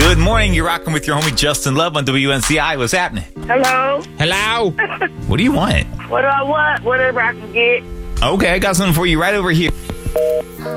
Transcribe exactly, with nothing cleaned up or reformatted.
Good morning. You're rocking with your homie Justin Love on W N C I. What's happening? Hello. Hello. What do you want? What do I want? Whatever I can get. Okay, I got something for you right over here.